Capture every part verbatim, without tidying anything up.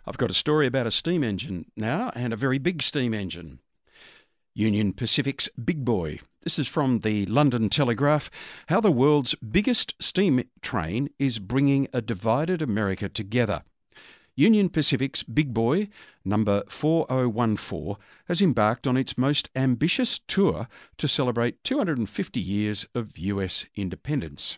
I've got a story about a steam engine now, and a very big steam engine. Union Pacific's Big Boy. This is from the London Telegraph. How the world's biggest steam train is bringing a divided America together. Union Pacific's Big Boy, number four oh one four, has embarked on its most ambitious tour to celebrate two hundred fifty years of U S independence.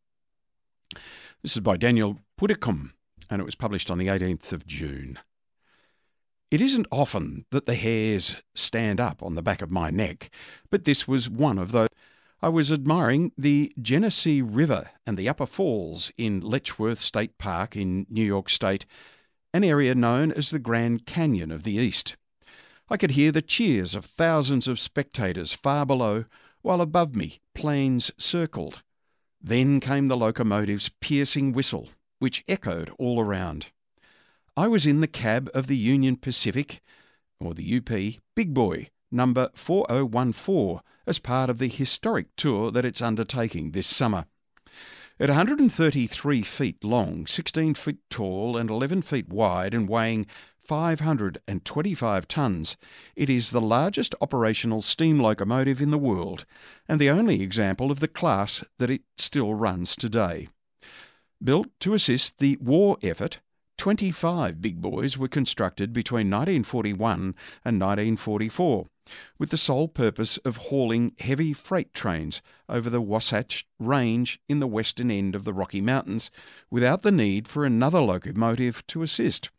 This is by Daniel Puddicombe, and it was published on the eighteenth of June. It isn't often that the hairs stand up on the back of my neck, but this was one of those. I was admiring the Genesee River and the Upper Falls in Letchworth State Park in New York State, an area known as the Grand Canyon of the East. I could hear the cheers of thousands of spectators far below, while above me planes circled. Then came the locomotive's piercing whistle, which echoed all around. I was in the cab of the Union Pacific, or the U P, Big Boy, number four oh one four, as part of the historic tour that it's undertaking this summer. At one hundred thirty-three feet long, sixteen feet tall and eleven feet wide and weighing five hundred twenty-five tonnes, it is the largest operational steam locomotive in the world and the only example of the class that it still runs today. Built to assist the war effort, twenty-five Big Boys were constructed between nineteen forty-one and nineteen forty-four, with the sole purpose of hauling heavy freight trains over the Wasatch Range in the western end of the Rocky Mountains, without the need for another locomotive to assist.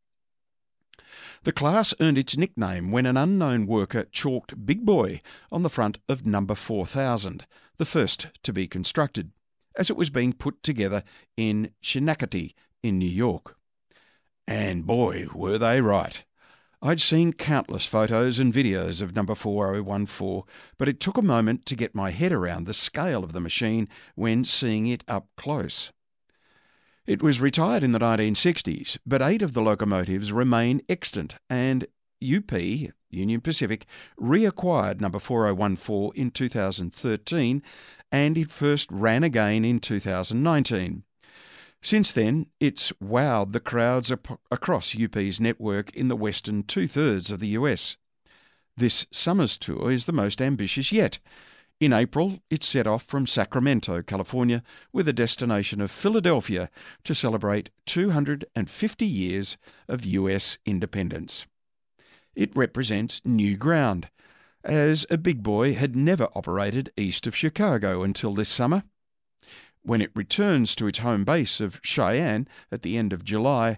The class earned its nickname when an unknown worker chalked Big Boy on the front of number four thousand, the first to be constructed, as it was being put together in Schenectady in New York. And boy, were they right. I'd seen countless photos and videos of number four oh one four, but it took a moment to get my head around the scale of the machine when seeing it up close. It was retired in the nineteen sixties, but eight of the locomotives remain extant, and U P, Union Pacific, reacquired number four oh one four in two thousand thirteen, and it first ran again in two thousand nineteen. Since then, it's wowed the crowds ap- across U P's network in the western two-thirds of the U S. This summer's tour is the most ambitious yet. In April, it set off from Sacramento, California, with a destination of Philadelphia to celebrate two hundred fifty years of U S independence. It represents new ground, as a Big Boy had never operated east of Chicago until this summer. When it returns to its home base of Cheyenne at the end of July,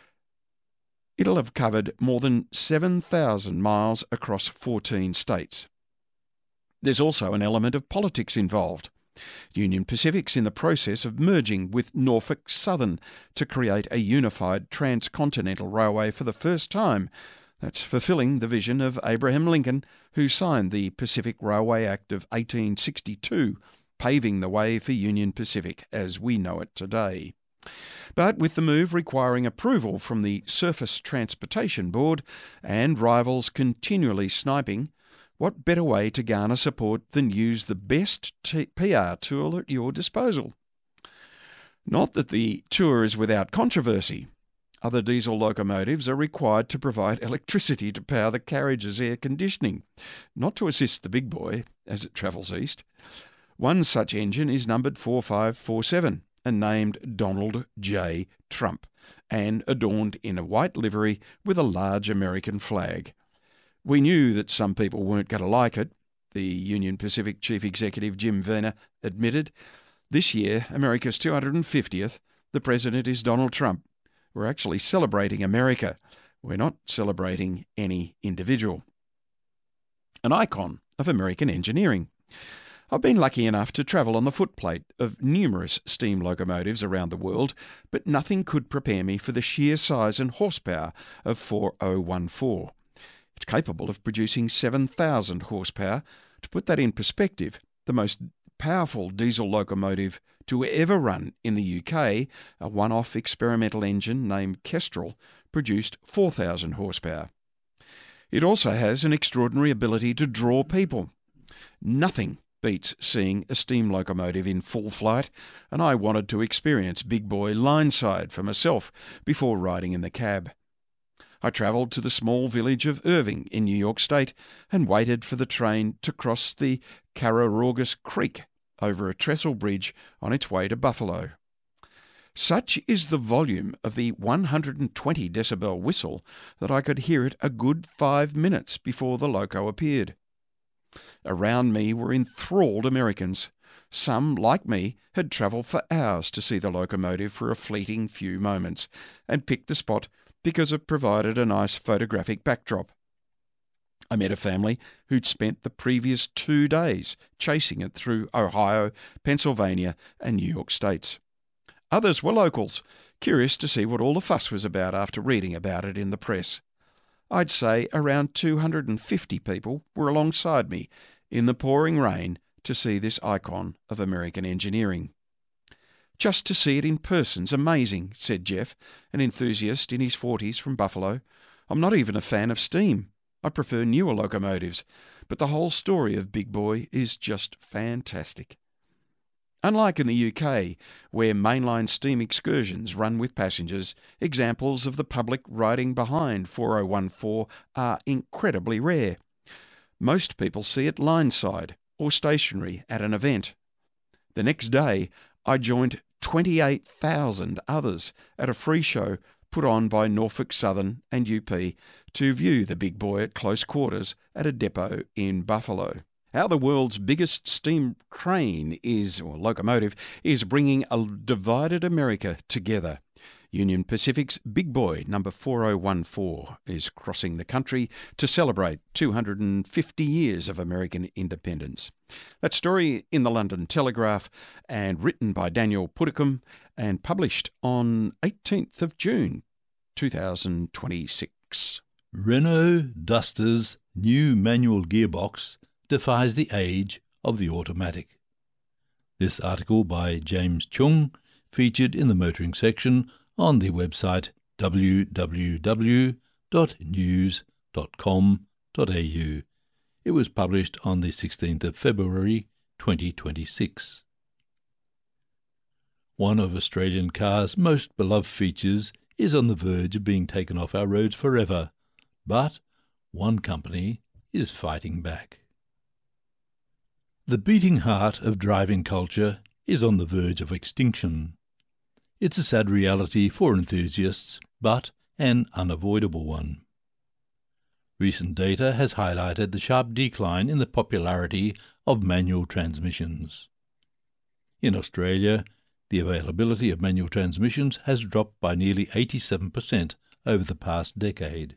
it'll have covered more than seven thousand miles across fourteen states. There's also an element of politics involved. Union Pacific's in the process of merging with Norfolk Southern to create a unified transcontinental railway for the first time. That's fulfilling the vision of Abraham Lincoln, who signed the Pacific Railway Act of eighteen sixty-two, paving the way for Union Pacific as we know it today. But with the move requiring approval from the Surface Transportation Board and rivals continually sniping, what better way to garner support than use the best t- P R tool at your disposal? Not that the tour is without controversy. Other diesel locomotives are required to provide electricity to power the carriage's air conditioning, not to assist the Big Boy as it travels east. One such engine is numbered four five four seven and named Donald J. Trump, and adorned in a white livery with a large American flag. We knew that some people weren't going to like it, the Union Pacific Chief Executive Jim Vena admitted. This year, America's two hundred fiftieth, the president is Donald Trump. We're actually celebrating America. We're not celebrating any individual. An icon of American engineering. I've been lucky enough to travel on the footplate of numerous steam locomotives around the world, but nothing could prepare me for the sheer size and horsepower of four oh one four. It's capable of producing seven thousand horsepower. To put that in perspective, the most powerful diesel locomotive to ever run in the U K, a one-off experimental engine named Kestrel, produced four thousand horsepower. It also has an extraordinary ability to draw people. Nothing beats seeing a steam locomotive in full flight, and I wanted to experience Big Boy line-side for myself before riding in the cab. I travelled to the small village of Irving in New York State and waited for the train to cross the Carroraugus Creek over a trestle bridge on its way to Buffalo. Such is the volume of the one hundred twenty decibel whistle that I could hear it a good five minutes before the loco appeared. Around me were enthralled Americans. Some, like me, had travelled for hours to see the locomotive for a fleeting few moments, and picked the spot because it provided a nice photographic backdrop. I met a family who'd spent the previous two days chasing it through Ohio, Pennsylvania, and New York states. Others were locals, curious to see what all the fuss was about after reading about it in the press. I'd say around two hundred fifty people were alongside me in the pouring rain to see this icon of American engineering. "Just to see it in person's amazing," said Jeff, an enthusiast in his forties from Buffalo. "I'm not even a fan of steam. I prefer newer locomotives, but the whole story of Big Boy is just fantastic." Unlike in the U K, where mainline steam excursions run with passengers, examples of the public riding behind four oh one four are incredibly rare. Most people see it line-side or stationary at an event. The next day, I joined twenty-eight thousand others at a free show put on by Norfolk Southern and U P to view the Big Boy at close quarters at a depot in Buffalo. How the world's biggest steam train is, or locomotive, is bringing a divided America together. Union Pacific's Big Boy number four oh one four is crossing the country to celebrate two hundred fifty years of American independence. That story in the London Telegraph and written by Daniel Puddicombe and published on eighteenth of June two thousand twenty-six. Renault Duster's new manual gearbox defies the age of the automatic. This article by James Chung featured in the motoring section on the website w w w dot news dot com dot a u. It was published on the sixteenth of February twenty twenty-six. One of Australian cars' most beloved features is on the verge of being taken off our roads forever, but one company is fighting back. The beating heart of driving culture is on the verge of extinction. It's a sad reality for enthusiasts, but an unavoidable one. Recent data has highlighted the sharp decline in the popularity of manual transmissions. In Australia, the availability of manual transmissions has dropped by nearly eighty-seven percent over the past decade.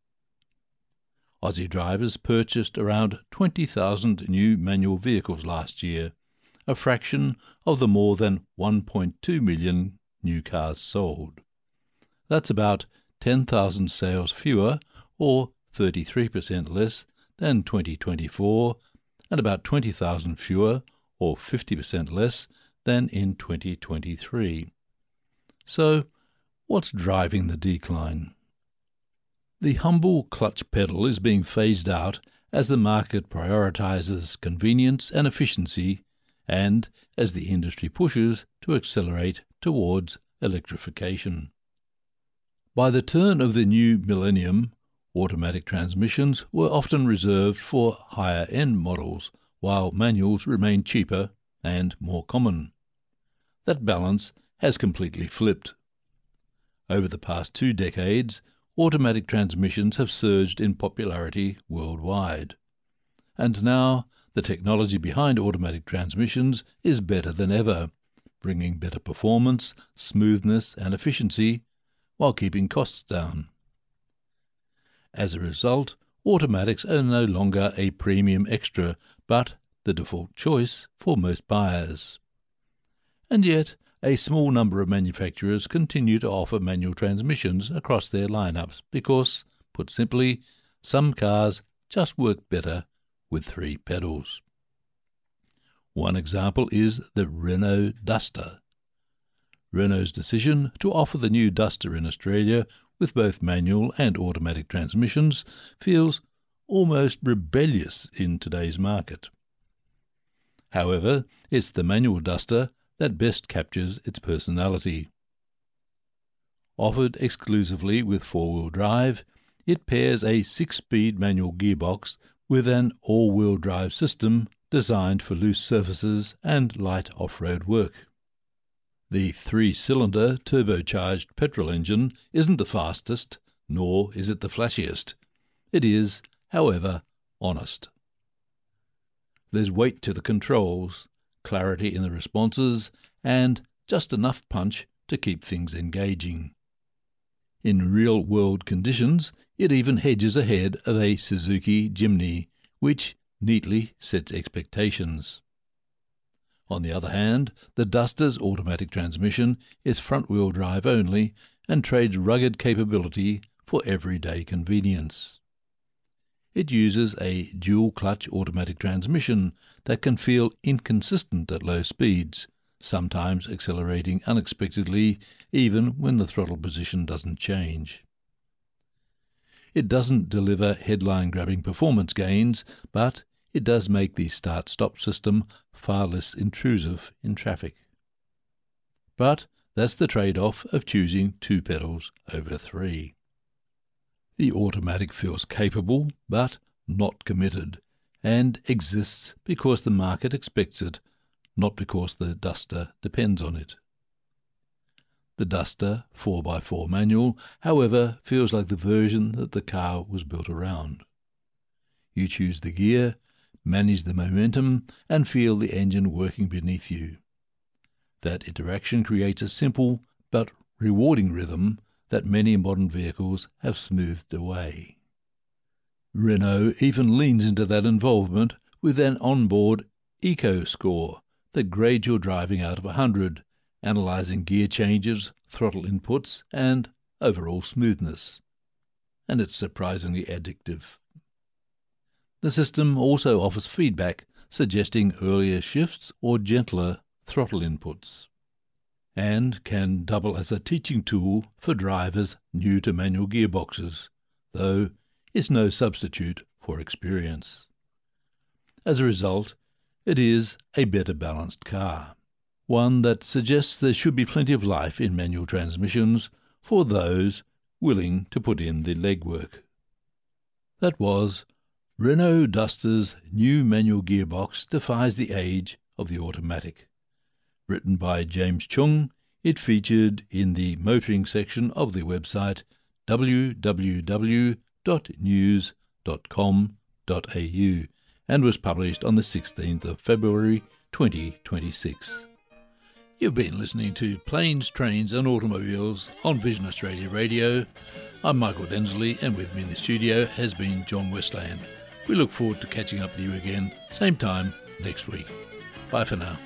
Aussie drivers purchased around twenty thousand new manual vehicles last year, a fraction of the more than one point two million new cars sold. That's about ten thousand sales fewer, or thirty-three percent less than twenty twenty-four, and about twenty thousand fewer, or fifty percent less than in twenty twenty-three. So, what's driving the decline? The humble clutch pedal is being phased out as the market prioritizes convenience and efficiency, and as the industry pushes to accelerate towards electrification. By the turn of the new millennium, automatic transmissions were often reserved for higher-end models, while manuals remained cheaper and more common. That balance has completely flipped. Over the past two decades, automatic transmissions have surged in popularity worldwide. And now, the technology behind automatic transmissions is better than ever, bringing better performance, smoothness, and efficiency, while keeping costs down. As a result, automatics are no longer a premium extra, but the default choice for most buyers. And yet, a small number of manufacturers continue to offer manual transmissions across their lineups because, put simply, some cars just work better with three pedals. One example is the Renault Duster. Renault's decision to offer the new Duster in Australia with both manual and automatic transmissions feels almost rebellious in today's market. However, it's the manual Duster that best captures its personality. Offered exclusively with four-wheel drive, it pairs a six-speed manual gearbox with an all-wheel drive system designed for loose surfaces and light off-road work. The three-cylinder turbocharged petrol engine isn't the fastest, nor is it the flashiest. It is, however, honest. There's weight to the controls, clarity in the responses, and just enough punch to keep things engaging. In real-world conditions, it even hedges ahead of a Suzuki Jimny, which neatly sets expectations. On the other hand, the Duster's automatic transmission is front-wheel drive only and trades rugged capability for everyday convenience. It uses a dual-clutch automatic transmission that can feel inconsistent at low speeds, sometimes accelerating unexpectedly even when the throttle position doesn't change. It doesn't deliver headline-grabbing performance gains, but it does make the start-stop system far less intrusive in traffic. But that's the trade-off of choosing two pedals over three. The automatic feels capable, but not committed, and exists because the market expects it, not because the Duster depends on it. The Duster four by four manual, however, feels like the version that the car was built around. You choose the gear, manage the momentum, and feel the engine working beneath you. That interaction creates a simple but rewarding rhythm that many modern vehicles have smoothed away. Renault even leans into that involvement with an onboard Eco Score that grades your driving out of one hundred, analysing gear changes, throttle inputs, and overall smoothness. And it's surprisingly addictive. The system also offers feedback suggesting earlier shifts or gentler throttle inputs, and can double as a teaching tool for drivers new to manual gearboxes, though it's no substitute for experience. As a result, it is a better balanced car, one that suggests there should be plenty of life in manual transmissions for those willing to put in the legwork. That was Renault Duster's new manual gearbox defies the age of the automatic. Written by James Chung, it featured in the motoring section of the website w w w dot news dot com dot a u and was published on the sixteenth of February twenty twenty-six. You've been listening to Planes, Trains and Automobiles on Vision Australia Radio. I'm Michael Densley, and with me in the studio has been John Westland. We look forward to catching up with you again, same time next week. Bye for now.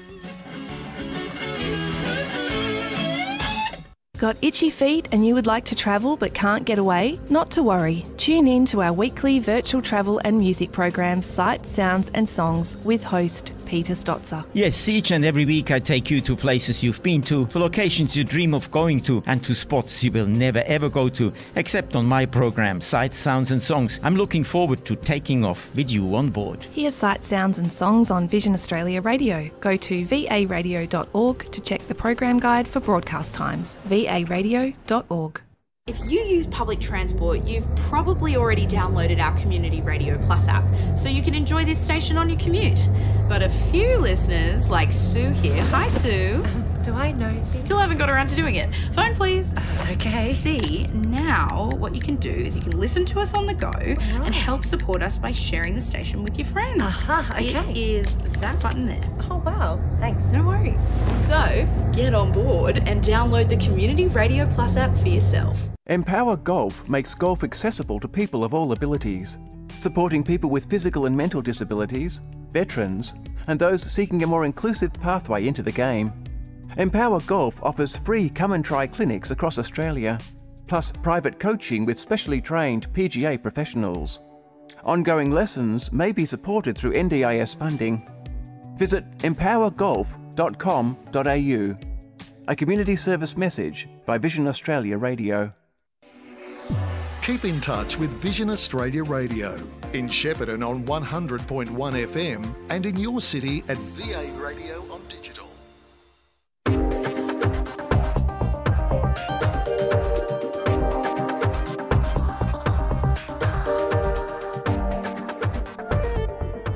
Got itchy feet and you would like to travel but can't get away? Not to worry. Tune in to our weekly virtual travel and music programs, Sights, Sounds and Songs with host Peter Stotzer. Yes, each and every week I take you to places you've been to, for locations you dream of going to, and to spots you will never ever go to, except on my program, Sights, Sounds and Songs. I'm looking forward to taking off with you on board. Hear Sights, Sounds and Songs on Vision Australia Radio. Go to v a radio dot org to check the program guide for broadcast times. v a radio dot org. If you use public transport, you've probably already downloaded our Community Radio Plus app, so you can enjoy this station on your commute. But a few listeners, like Sue here, hi Sue. Um, do I know? Still haven't got around to doing it. Phone please. Uh, okay. See, now what you can do is you can listen to us on the go right. and help support us by sharing the station with your friends. Uh-huh, okay. It is that button there. Oh wow, thanks. No worries. So, get on board and download the Community Radio Plus app for yourself. Empower Golf makes golf accessible to people of all abilities, supporting people with physical and mental disabilities, veterans, and those seeking a more inclusive pathway into the game. Empower Golf offers free come and try clinics across Australia, plus private coaching with specially trained P G A professionals. Ongoing lessons may be supported through N D I S funding. Visit empower golf dot com dot a u. A community service message by Vision Australia Radio. Keep in touch with Vision Australia Radio in Shepparton on one hundred point one F M and in your city at V A Radio on digital.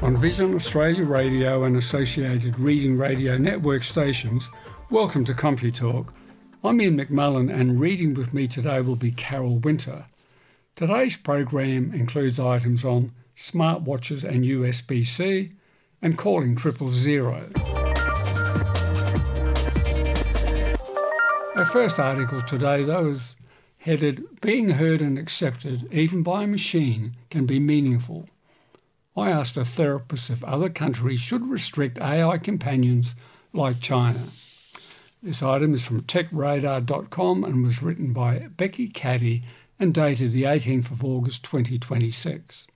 On Vision Australia Radio and associated Reading Radio Network stations, welcome to CompuTalk. I'm Ian McMullen and reading with me today will be Carol Winter. Today's program includes items on smartwatches and U S B C and calling triple zero. Our first article today, though, is headed, "Being heard and accepted, even by a machine, can be meaningful." I asked a therapist if other countries should restrict A I companions like China. This item is from tech radar dot com and was written by Becky Caddy and dated the eighteenth of August twenty twenty-six.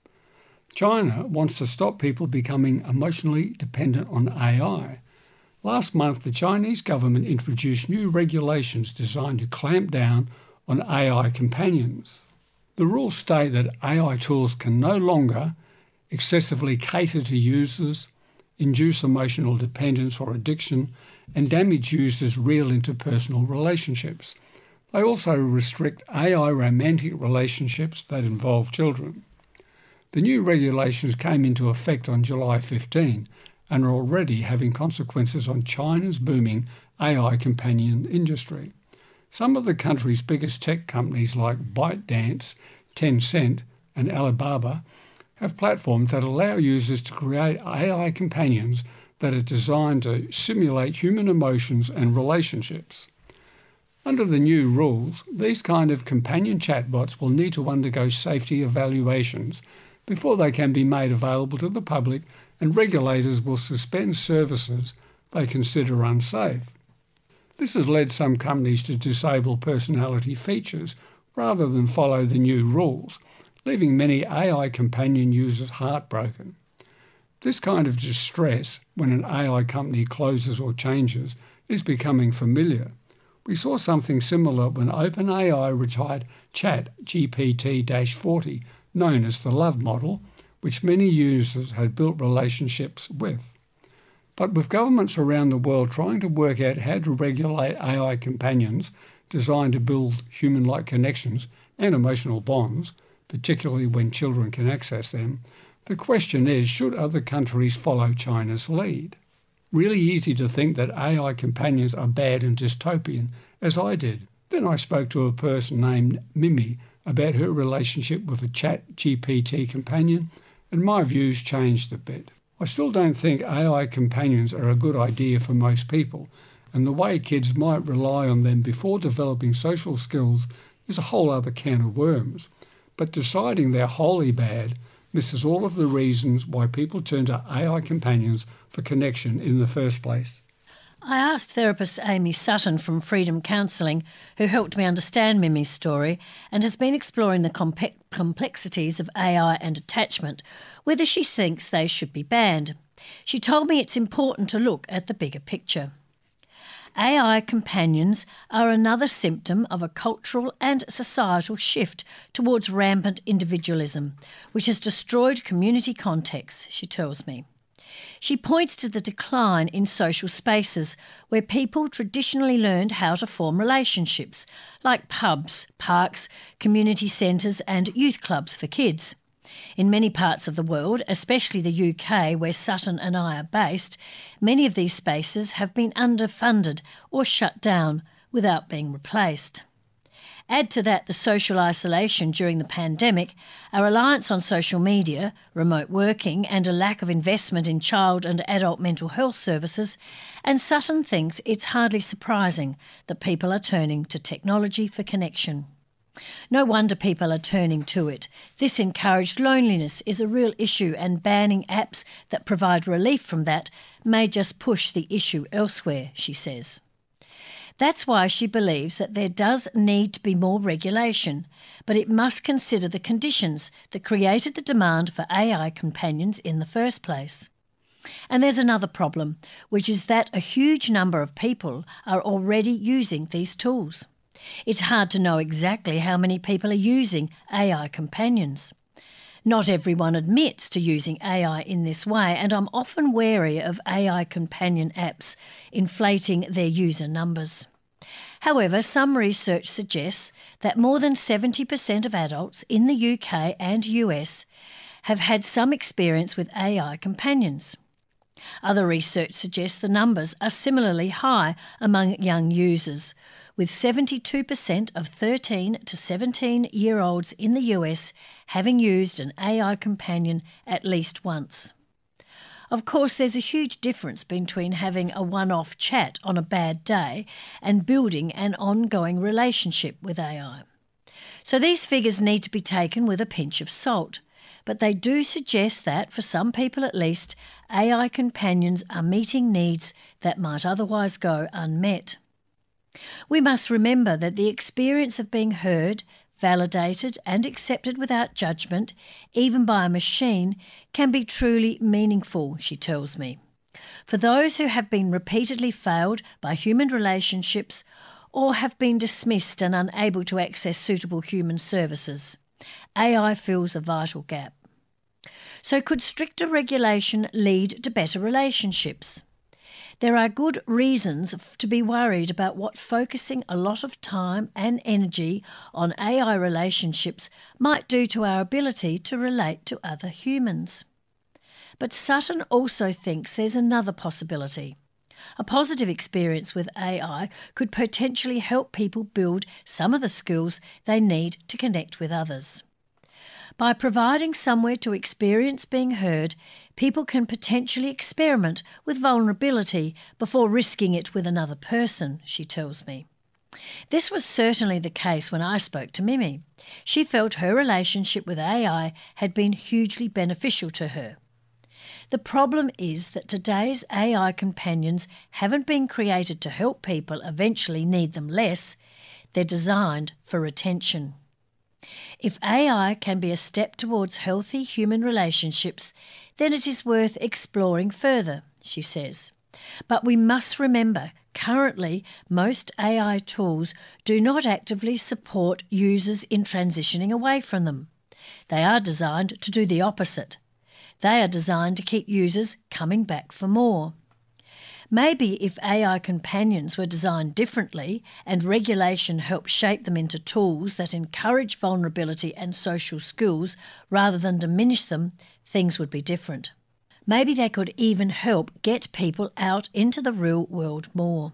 China wants to stop people becoming emotionally dependent on A I. Last month, the Chinese government introduced new regulations designed to clamp down on A I companions. The rules state that A I tools can no longer excessively cater to users, induce emotional dependence or addiction, and damage users' real interpersonal relationships. They also restrict A I romantic relationships that involve children. The new regulations came into effect on July fifteenth and are already having consequences on China's booming A I companion industry. Some of the country's biggest tech companies like ByteDance, Tencent, and Alibaba have platforms that allow users to create A I companions that are designed to simulate human emotions and relationships. Under the new rules, these kind of companion chatbots will need to undergo safety evaluations before they can be made available to the public, and regulators will suspend services they consider unsafe. This has led some companies to disable personality features rather than follow the new rules, leaving many A I companion users heartbroken. This kind of distress when an A I company closes or changes is becoming familiar. We saw something similar when OpenAI retired Chat G P T forty, known as the Love model, which many users had built relationships with. But with governments around the world trying to work out how to regulate A I companions designed to build human-like connections and emotional bonds, particularly when children can access them, the question is, should other countries follow China's lead? Really easy to think that A I companions are bad and dystopian, as I did. Then I spoke to a person named Mimi about her relationship with a Chat G P T companion, and my views changed a bit. I still don't think A I companions are a good idea for most people, and the way kids might rely on them before developing social skills is a whole other can of worms. But deciding they're wholly bad misses all of the reasons why people turn to A I companions for connection in the first place. I asked therapist Amy Sutton from Freedom Counselling, who helped me understand Mimi's story and has been exploring the compe- complexities of A I and attachment, whether she thinks they should be banned. She told me it's important to look at the bigger picture. A I companions are another symptom of a cultural and societal shift towards rampant individualism, which has destroyed community contexts, she tells me. She points to the decline in social spaces where people traditionally learned how to form relationships, like pubs, parks, community centres and youth clubs for kids. In many parts of the world, especially the U K where Sutton and I are based, many of these spaces have been underfunded or shut down without being replaced. Add to that the social isolation during the pandemic, a reliance on social media, remote working and a lack of investment in child and adult mental health services, and Sutton thinks it's hardly surprising that people are turning to technology for connection. No wonder people are turning to it. This encouraged loneliness is a real issue, and banning apps that provide relief from that may just push the issue elsewhere, she says. That's why she believes that there does need to be more regulation, but it must consider the conditions that created the demand for A I companions in the first place. And there's another problem, which is that a huge number of people are already using these tools. It's hard to know exactly how many people are using A I companions. Not everyone admits to using A I in this way, and I'm often wary of A I companion apps inflating their user numbers. However, some research suggests that more than seventy percent of adults in the U K and U S have had some experience with A I companions. Other research suggests the numbers are similarly high among young users, with seventy-two percent of thirteen to seventeen-year-olds in the U S having used an A I companion at least once. Of course, there's a huge difference between having a one-off chat on a bad day and building an ongoing relationship with A I. So these figures need to be taken with a pinch of salt, but they do suggest that, for some people at least, A I companions are meeting needs that might otherwise go unmet. We must remember that the experience of being heard, validated and accepted without judgment, even by a machine, can be truly meaningful, she tells me. For those who have been repeatedly failed by human relationships or have been dismissed and unable to access suitable human services, A I fills a vital gap. So could stricter regulation lead to better relationships? There are good reasons to be worried about what focusing a lot of time and energy on A I relationships might do to our ability to relate to other humans. But Sutton also thinks there's another possibility. A positive experience with A I could potentially help people build some of the skills they need to connect with others. By providing somewhere to experience being heard, people can potentially experiment with vulnerability before risking it with another person, she tells me. This was certainly the case when I spoke to Mimi. She felt her relationship with A I had been hugely beneficial to her. The problem is that today's A I companions haven't been created to help people eventually need them less. They're designed for retention. If A I can be a step towards healthy human relationships, then it is worth exploring further, she says. But we must remember, currently most A I tools do not actively support users in transitioning away from them. They are designed to do the opposite. They are designed to keep users coming back for more. Maybe if A I companions were designed differently and regulation helped shape them into tools that encourage vulnerability and social skills rather than diminish them, things would be different. Maybe they could even help get people out into the real world more.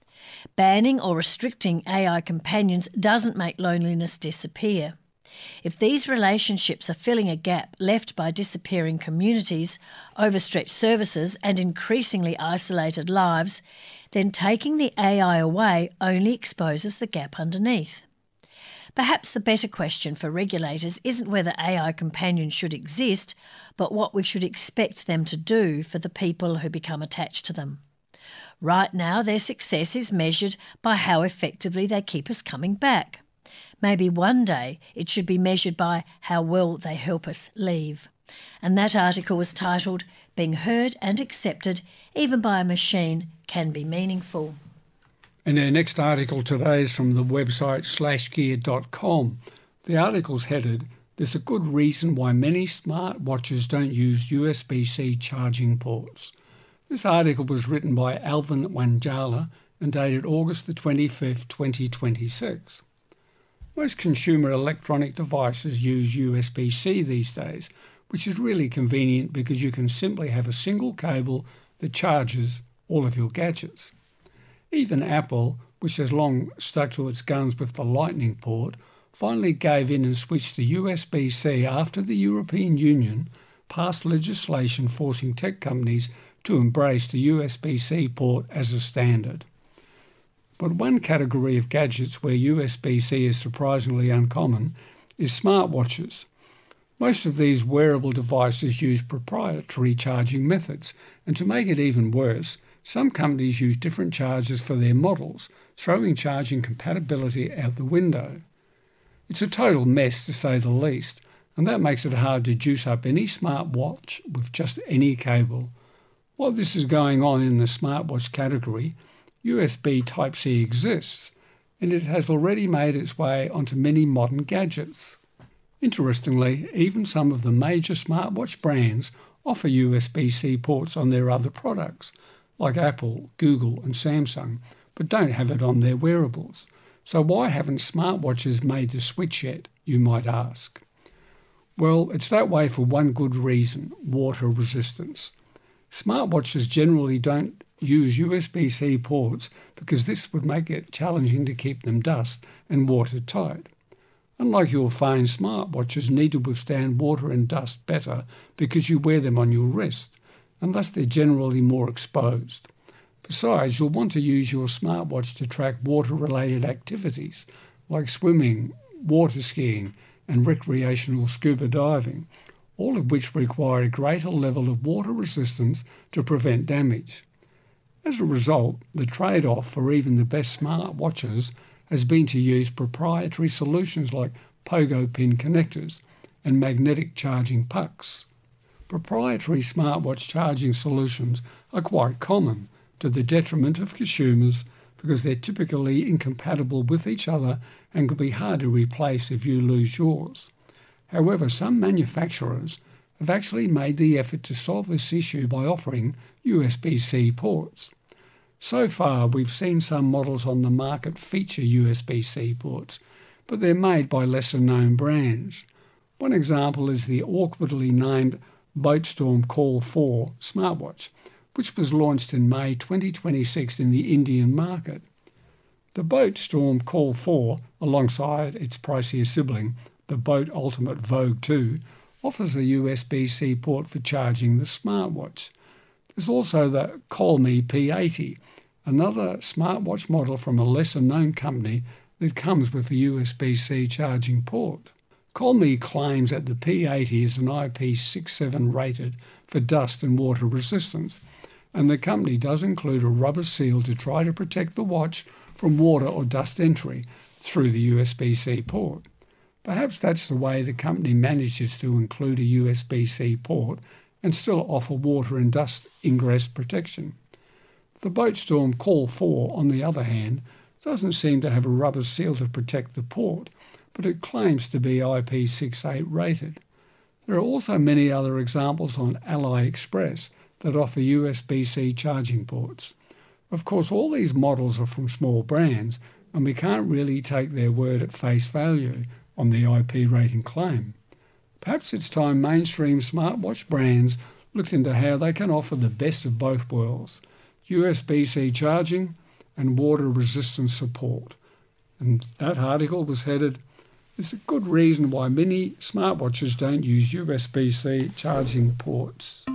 Banning or restricting A I companions doesn't make loneliness disappear. If these relationships are filling a gap left by disappearing communities, overstretched services and increasingly isolated lives, then taking the A I away only exposes the gap underneath. Perhaps the better question for regulators isn't whether A I companions should exist, but what we should expect them to do for the people who become attached to them. Right now, their success is measured by how effectively they keep us coming back. Maybe one day it should be measured by how well they help us leave. And that article was titled, Being Heard and Accepted, Even by a Machine, Can Be Meaningful. And our next article today is from the website slash gear dot com. The article's headed, There's a Good Reason Why Many Smartwatches Don't Use U S B C Charging Ports. This article was written by Alvin Wanjala and dated August the twenty-fifth, twenty twenty-six. Most consumer electronic devices use U S B C these days, which is really convenient because you can simply have a single cable that charges all of your gadgets. Even Apple, which has long stuck to its guns with the Lightning port, finally gave in and switched to U S B C after the European Union passed legislation forcing tech companies to embrace the U S B C port as a standard. But one category of gadgets where U S B C is surprisingly uncommon is smartwatches. Most of these wearable devices use proprietary charging methods, and to make it even worse, some companies use different chargers for their models, throwing charging compatibility out the window. It's a total mess, to say the least, and that makes it hard to juice up any smartwatch with just any cable. While this is going on in the smartwatch category, U S B Type-C exists, and it has already made its way onto many modern gadgets. Interestingly, even some of the major smartwatch brands offer U S B C ports on their other products, like Apple, Google and Samsung, but don't have it on their wearables. So why haven't smartwatches made the switch yet, you might ask? Well, it's that way for one good reason: water resistance. Smartwatches generally don't use U S B C ports because this would make it challenging to keep them dust and watertight. Unlike your phone, smartwatches need to withstand water and dust better because you wear them on your wrist, and thus they're generally more exposed. Besides, you'll want to use your smartwatch to track water-related activities like swimming, water skiing, and recreational scuba diving, all of which require a greater level of water resistance to prevent damage. As a result, the trade-off for even the best smartwatches has been to use proprietary solutions like pogo pin connectors and magnetic charging pucks. Proprietary smartwatch charging solutions are quite common, to the detriment of consumers because they're typically incompatible with each other and can be hard to replace if you lose yours. However, some manufacturers have actually made the effort to solve this issue by offering U S B C ports. So far, we've seen some models on the market feature U S B C ports, but they're made by lesser-known brands. One example is the awkwardly named Boatstorm Call four smartwatch, which was launched in May twenty twenty-six in the Indian market. The Boatstorm Call four, alongside its pricier sibling, the Boat Ultimate Vogue two, offers a U S B C port for charging the smartwatch. There's also the Colme P eighty, another smartwatch model from a lesser-known company that comes with a U S B C charging port. Colme claims that the P eighty is an I P six seven rated for dust and water resistance, and the company does include a rubber seal to try to protect the watch from water or dust entry through the U S B C port. Perhaps that's the way the company manages to include a U S B C port and still offer water and dust ingress protection. The Boatstorm Call four, on the other hand, doesn't seem to have a rubber seal to protect the port, but it claims to be I P six eight rated. There are also many other examples on AliExpress that offer U S B C charging ports. Of course, all these models are from small brands, and we can't really take their word at face value on the I P rating claim. Perhaps it's time mainstream smartwatch brands looked into how they can offer the best of both worlds: U S B C charging and water resistance support. And that article was headed, "It's a good reason why many smartwatches don't use U S B C charging ports."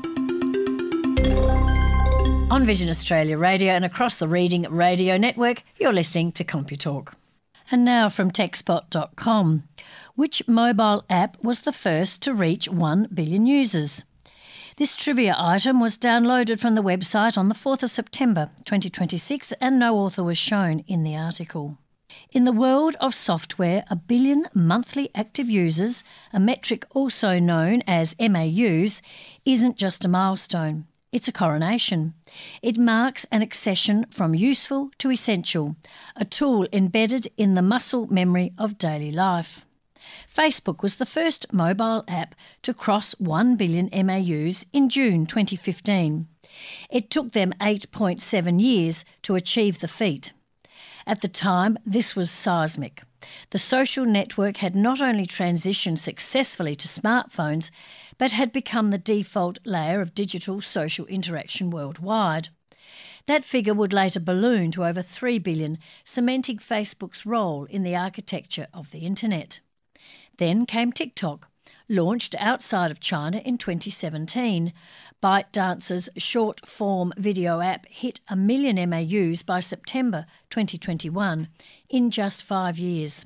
On Vision Australia Radio and across the Reading Radio Network, you're listening to CompuTalk. And now from techspot dot com. Which mobile app was the first to reach one billion users? This trivia item was downloaded from the website on the fourth of September twenty twenty-six, and no author was shown in the article. In the world of software, a billion monthly active users, a metric also known as M A Us, isn't just a milestone. It's a coronation. It marks an accession from useful to essential, a tool embedded in the muscle memory of daily life. Facebook was the first mobile app to cross one billion M A Us in June twenty fifteen. It took them eight point seven years to achieve the feat. At the time, this was seismic. The social network had not only transitioned successfully to smartphones, but had become the default layer of digital social interaction worldwide. That figure would later balloon to over three billion, cementing Facebook's role in the architecture of the internet. Then came TikTok, launched outside of China in twenty seventeen. ByteDance's short-form video app hit a million M A Us by September twenty twenty-one, in just five years.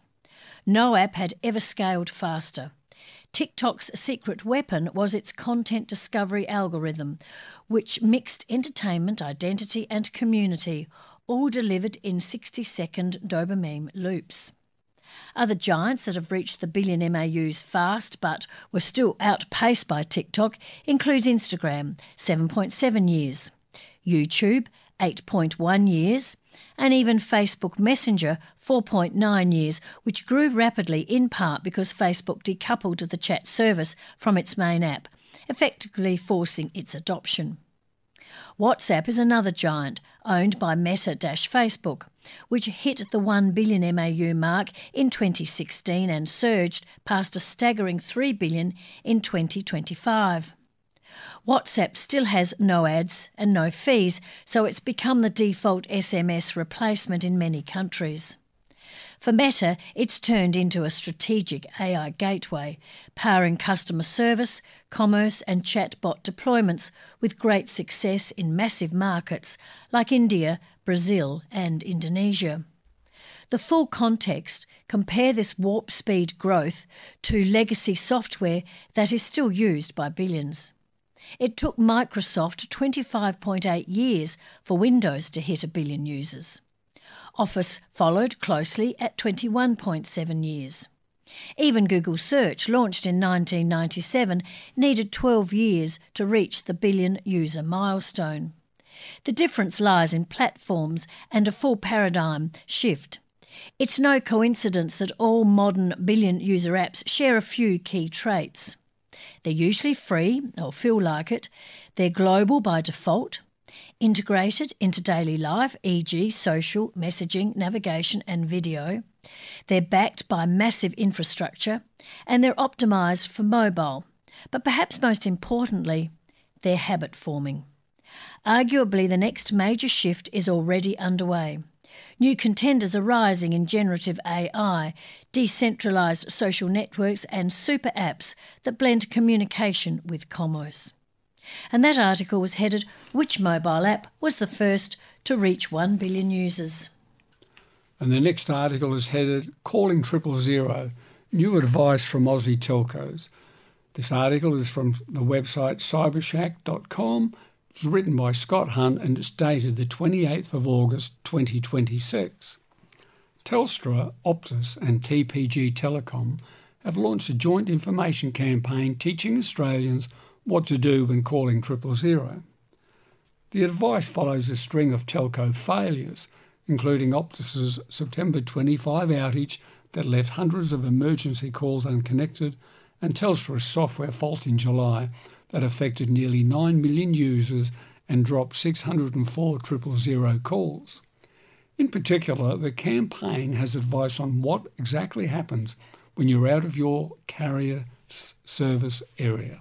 No app had ever scaled faster. TikTok's secret weapon was its content discovery algorithm, which mixed entertainment, identity and community, all delivered in sixty-second dopamine loops. Other giants that have reached the billion M A Us fast but were still outpaced by TikTok includes Instagram, seven point seven years, YouTube, eight point one years, and even Facebook Messenger, four point nine years, which grew rapidly in part because Facebook decoupled the chat service from its main app, effectively forcing its adoption. WhatsApp is another giant, owned by Meta-Facebook, which hit the one billion M A U mark in twenty sixteen and surged past a staggering three billion in twenty twenty-five. WhatsApp still has no ads and no fees, so it's become the default S M S replacement in many countries. For Meta, it's turned into a strategic A I gateway, powering customer service, commerce and chatbot deployments with great success in massive markets like India, Brazil and Indonesia. The full context, compare this warp speed growth to legacy software that is still used by billions. It took Microsoft twenty-five point eight years for Windows to hit a billion users. Office followed closely at twenty-one point seven years. Even Google Search, launched in nineteen ninety-seven, needed twelve years to reach the billion user milestone. The difference lies in platforms and a full paradigm shift. It's no coincidence that all modern billion user apps share a few key traits. They're usually free, or feel like it. They're global by default, integrated into daily life, for example social, messaging, navigation and video. They're backed by massive infrastructure and they're optimised for mobile. But perhaps most importantly, they're habit forming. Arguably the next major shift is already underway. New contenders are rising in generative A I, decentralised social networks and super apps that blend communication with commerce. And that article was headed, "Which mobile app was the first to reach one billion users?" And the next article is headed, "Calling Triple Zero, New Advice from Aussie Telcos." This article is from the website cybershack dot com. It's written by Scott Hunt and it's dated the twenty-eighth of August twenty twenty-six. Telstra, Optus and T P G Telecom have launched a joint information campaign teaching Australians what to do when calling triple zero. The advice follows a string of telco failures, including Optus's September twenty-five outage that left hundreds of emergency calls unconnected, and Telstra's software fault in July that affected nearly nine million users and dropped six hundred four triple zero calls. In particular, the campaign has advice on what exactly happens when you're out of your carrier service area.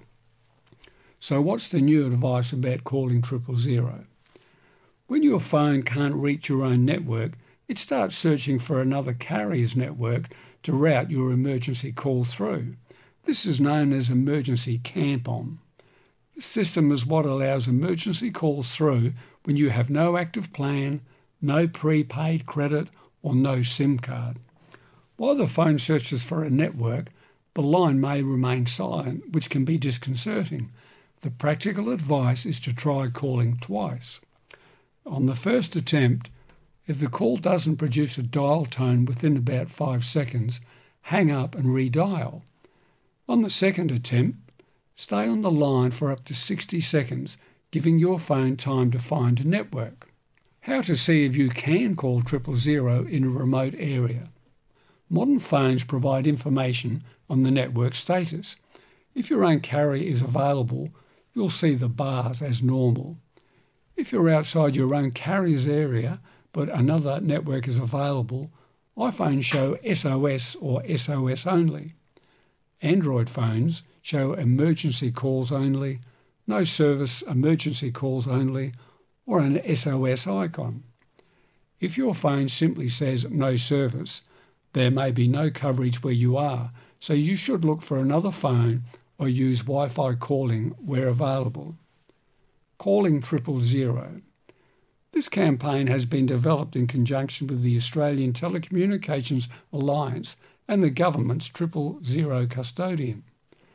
So what's the new advice about calling triple zero? When your phone can't reach your own network, it starts searching for another carrier's network to route your emergency call through. This is known as emergency camp-on. This system is what allows emergency calls through when you have no active plan, no prepaid credit or no SIM card. While the phone searches for a network, the line may remain silent, which can be disconcerting. The practical advice is to try calling twice. On the first attempt, if the call doesn't produce a dial tone within about five seconds, hang up and redial. On the second attempt, stay on the line for up to sixty seconds, giving your phone time to find a network. How to see if you can call triple zero in a remote area. Modern phones provide information on the network status. If your own carrier is available, you'll see the bars as normal. If you're outside your own carrier's area but another network is available, iPhones show S O S or S O S only. Android phones show emergency calls only, no service, emergency calls only, or an S O S icon. If your phone simply says no service, there may be no coverage where you are, so you should look for another phone or use Wi-Fi calling where available. Calling triple zero. This campaign has been developed in conjunction with the Australian Telecommunications Alliance and the government's triple zero custodian.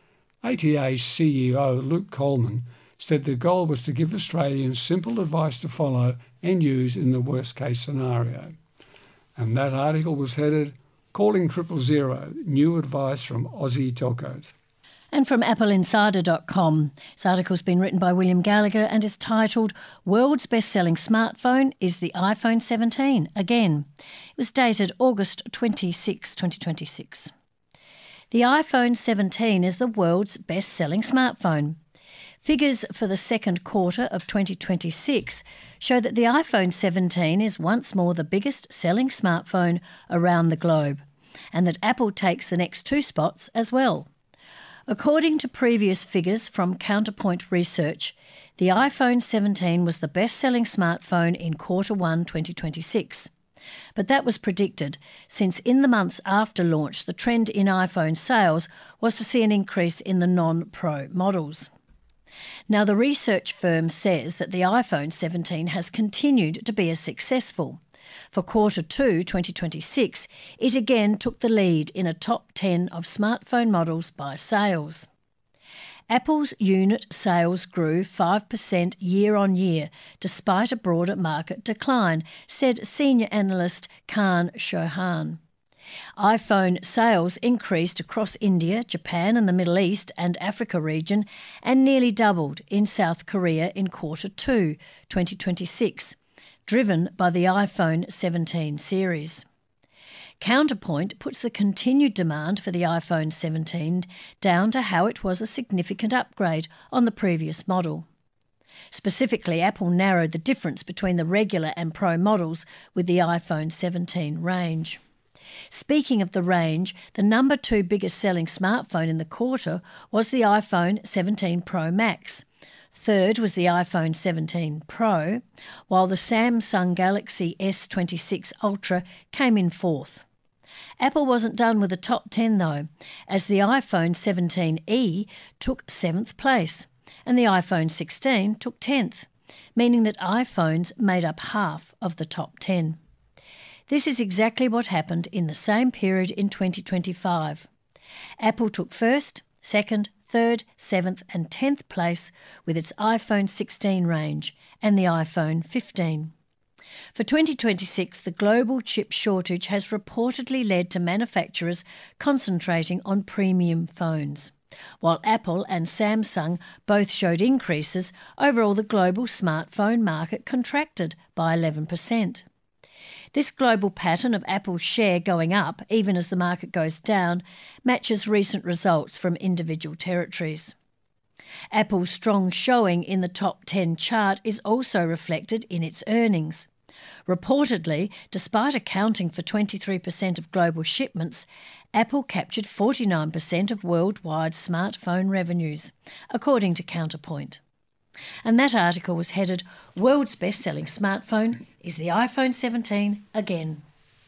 A T A's C E O Luke Coleman said the goal was to give Australians simple advice to follow and use in the worst case scenario. And that article was headed, "Calling Triple Zero, New Advice from Aussie Telcos." And from apple insider dot com, this article's been written by William Gallagher and is titled "World's Best-Selling Smartphone is the iPhone seventeen, Again." It was dated August twenty-sixth, twenty twenty-six. The iPhone seventeen is the world's best-selling smartphone. Figures for the second quarter of twenty twenty-six show that the iPhone seventeen is once more the biggest selling smartphone around the globe, and that Apple takes the next two spots as well. According to previous figures from Counterpoint Research, the iPhone seventeen was the best-selling smartphone in quarter one twenty twenty-six. But that was predicted, since in the months after launch the trend in iPhone sales was to see an increase in the non-Pro models. Now, the research firm says that the iPhone seventeen has continued to be as successful. For quarter two twenty twenty-six, it again took the lead in a top ten of smartphone models by sales. Apple's unit sales grew five percent year on year, despite a broader market decline, said senior analyst Khan Chauhan. iPhone sales increased across India, Japan and the Middle East and Africa region, and nearly doubled in South Korea in quarter two twenty twenty-six, driven by the iPhone seventeen series. Counterpoint puts the continued demand for the iPhone seventeen down to how it was a significant upgrade on the previous model. Specifically, Apple narrowed the difference between the regular and Pro models with the iPhone seventeen range. Speaking of the range, the number two biggest selling smartphone in the quarter was the iPhone seventeen Pro Max. Third was the iPhone seventeen Pro, while the Samsung Galaxy S twenty-six Ultra came in fourth. Apple wasn't done with the top ten though, as the iPhone seventeen E took seventh place and the iPhone sixteen took tenth, meaning that iPhones made up half of the top ten. This is exactly what happened in the same period in twenty twenty-five. Apple took first, second, third, seventh and tenth place with its iPhone sixteen range and the iPhone fifteen. For twenty twenty-six, the global chip shortage has reportedly led to manufacturers concentrating on premium phones. While Apple and Samsung both showed increases, overall the global smartphone market contracted by eleven percent. This global pattern of Apple's share going up, even as the market goes down, matches recent results from individual territories. Apple's strong showing in the top ten chart is also reflected in its earnings. Reportedly, despite accounting for twenty-three percent of global shipments, Apple captured forty-nine percent of worldwide smartphone revenues, according to Counterpoint. And that article was headed, "World's best-selling smartphone is the iPhone seventeen again."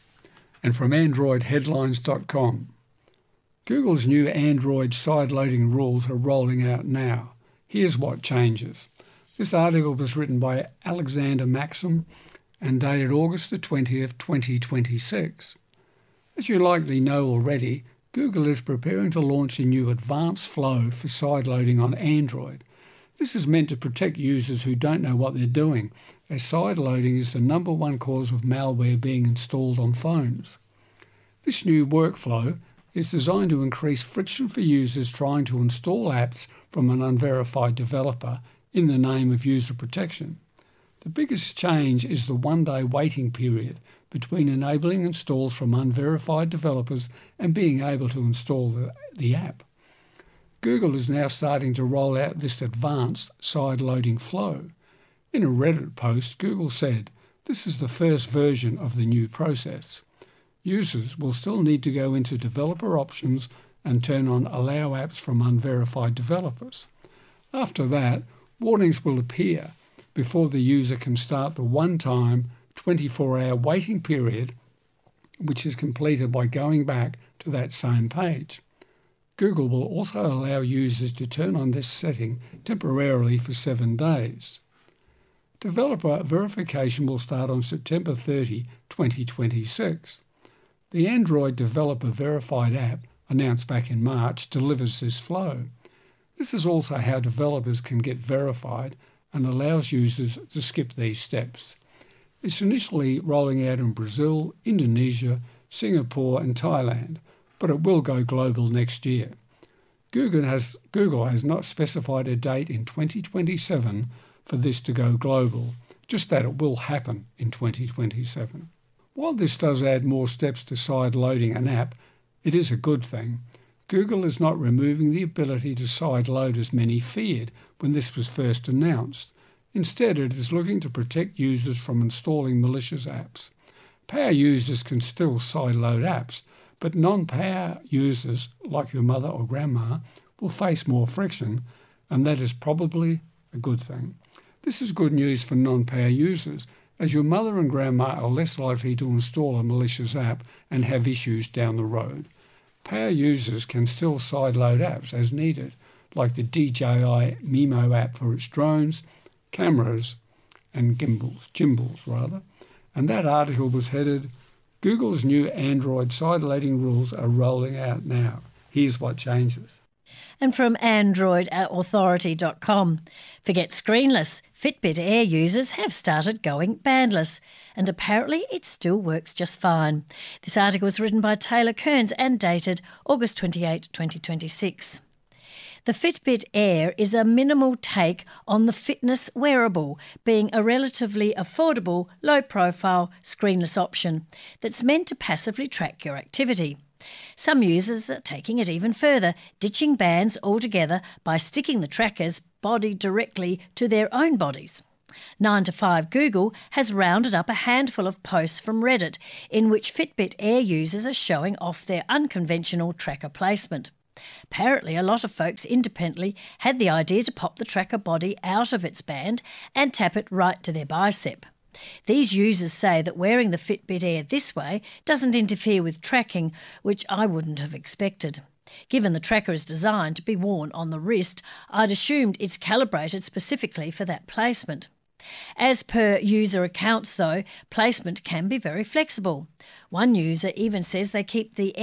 And from Android Headlines dot com, Google's new Android side-loading rules are rolling out now. Here's what changes. This article was written by Alexander Maxim and dated August the twentieth, twenty twenty-six. As you likely know already, Google is preparing to launch a new advanced flow for side-loading on Android. This is meant to protect users who don't know what they're doing, as side-loading is the number one cause of malware being installed on phones. This new workflow is designed to increase friction for users trying to install apps from an unverified developer in the name of user protection. The biggest change is the one-day waiting period between enabling installs from unverified developers and being able to install the, the app. Google is now starting to roll out this advanced side-loading flow. In a Reddit post, Google said, "This is the first version of the new process. Users will still need to go into developer options and turn on allow apps from unverified developers. After that, warnings will appear before the user can start the one-time twenty-four hour waiting period, which is completed by going back to that same page. Google will also allow users to turn on this setting temporarily for seven days. Developer verification will start on September thirtieth, twenty twenty-six. The Android Developer Verified app, announced back in March, delivers this flow. This is also how developers can get verified and allows users to skip these steps. It's initially rolling out in Brazil, Indonesia, Singapore and Thailand, but it will go global next year. Google has, Google has not specified a date in twenty twenty-seven for this to go global, just that it will happen in twenty twenty-seven. While this does add more steps to side-loading an app, it is a good thing. Google is not removing the ability to sideload as many feared when this was first announced. Instead, it is looking to protect users from installing malicious apps. Power users can still sideload apps, but non-power users, like your mother or grandma, will face more friction, and that is probably a good thing. This is good news for non-power users, as your mother and grandma are less likely to install a malicious app and have issues down the road. Power users can still sideload apps as needed, like the D J I Mimo app for its drones, cameras and gimbals, gimbals rather. And that article was headed, Google's new Android sideloading rules are rolling out now. Here's what changes. And from android authority dot com, forget screenless. Fitbit Air users have started going bandless, and apparently it still works just fine. This article was written by Taylor Kearns and dated August twenty-eighth, twenty twenty-six. The Fitbit Air is a minimal take on the fitness wearable, being a relatively affordable, low-profile, screenless option that's meant to passively track your activity. Some users are taking it even further, ditching bands altogether by sticking the tracker's body directly to their own bodies. nine to five Google has rounded up a handful of posts from Reddit in which Fitbit Air users are showing off their unconventional tracker placement. Apparently, a lot of folks independently had the idea to pop the tracker body out of its band and tap it right to their bicep. These users say that wearing the Fitbit Air this way doesn't interfere with tracking, which I wouldn't have expected. Given the tracker is designed to be worn on the wrist, I'd assumed it's calibrated specifically for that placement. As per user accounts though, placement can be very flexible. One user even says they keep the